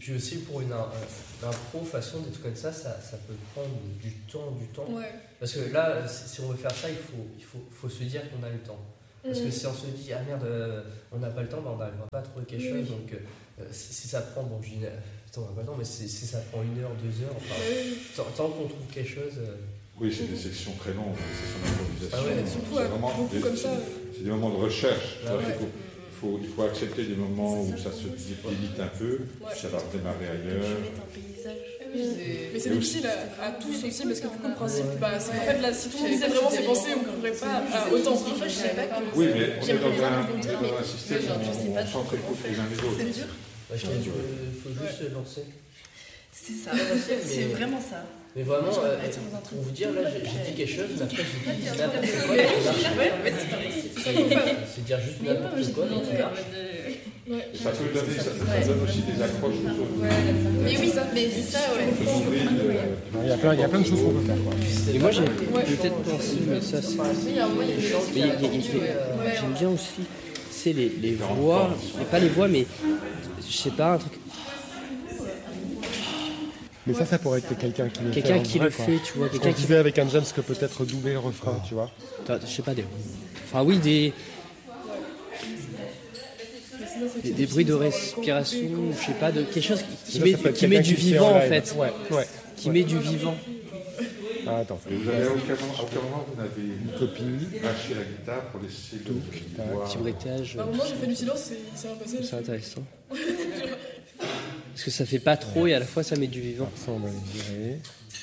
puis aussi pour une impro façon, des trucs comme ça peut prendre du temps. Ouais. Parce que là, si on veut faire ça, il faut se dire qu'on a le temps. Parce que si on se dit, ah merde, on n'a pas le temps, on n'arrivera pas à trouver quelque chose. Donc si ça prend, bon je dis, putain, on n'a pas le temps, mais si ça prend 1 heure, 2 heures, enfin, tant qu'on trouve quelque chose. Oui, c'est des sections très longues, des sections d'improvisation. Ah ouais, surtout beaucoup comme ça. C'est des moments de recherche. Ah ouais. Il faut accepter des moments où ça se délite un peu, ça va redémarrer ailleurs. Mais c'est difficile à tous aussi parce que du coup le principe, c'est en fait là si tout le monde disait vraiment ses pensées, on ne pourrait pas autant. Oui, mais on est dans un système où on s'entre-écoute les uns les autres. C'est dur. Il faut juste se lancer. C'est ça, c'est vraiment ça. Mais vraiment, pour vous dire, là j'ai dit quelque chose, mais après j'ai dit n'importe quoi. C'est dire juste n'importe quoi. Ça peut donner aussi des accroches aux autres. Mais oui, mais c'est ça, Il y a plein de choses qu'on peut faire. Quoi. Et moi j'ai peut-être pensé, mais ça c'est. J'aime bien aussi, c'est les voix, et pas les voix, mais je sais pas, un truc. Mais ça pourrait être quelqu'un qui le fait. Quelqu'un qui le fait, tu vois. Quelqu'un qui disait avec un James que peut-être doubler le refrain, tu vois. Je sais pas, enfin oui, des bruits de respiration, je sais pas, de quelque chose qui met du vivant en fait. Ouais. Qui met du vivant. Ah, attends. Et vous avez à aucun moment vous n'avez une copine lâché la guitare pour laisser le petit bruitage. Moi j'ai fait du silence, c'est un passage. C'est intéressant. Parce que ça fait pas trop et à la fois ça met du vivant. Ça on va le virer.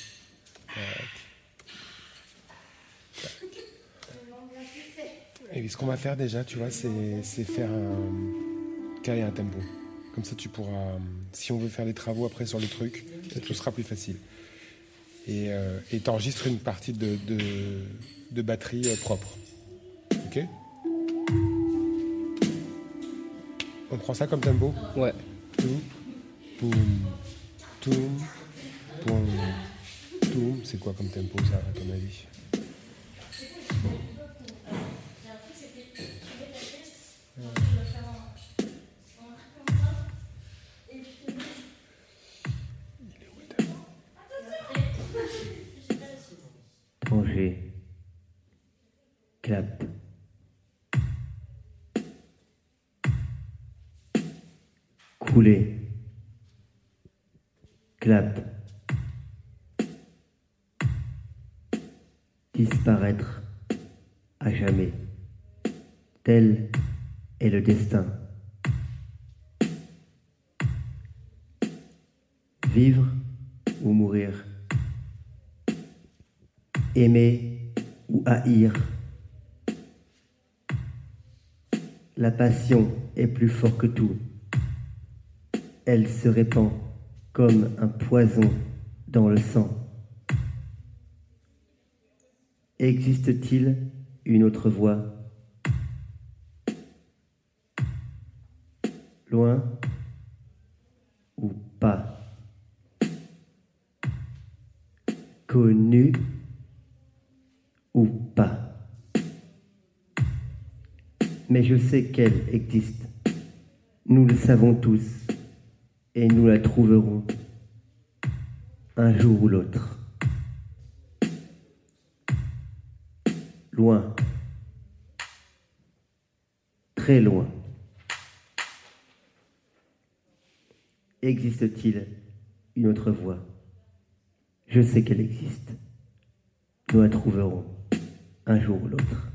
Et ce qu'on va faire déjà, tu vois, c'est faire caler un tempo. Comme ça tu pourras, si on veut faire des travaux après sur le truc, tout sera plus facile. Et t'enregistres une partie de batterie propre. Ok ? On prend ça comme tempo ? Ouais. Boum, toum, boum, toum. C'est quoi comme tempo ça, à ton avis ? Plongée, clap, couler, clap, disparaître à jamais. Tel est le destin. Vivre ou mourir. Aimer ou haïr. La passion est plus fort que tout. Elle se répand comme un poison dans le sang. Existe-t-il une autre voie ? Loin ou pas ? Connu ou pas. Mais je sais qu'elle existe. Nous le savons tous et nous la trouverons un jour ou l'autre. Loin. Très loin. Existe-t-il une autre voie ? Je sais qu'elle existe. Nous la trouverons un jour ou l'autre.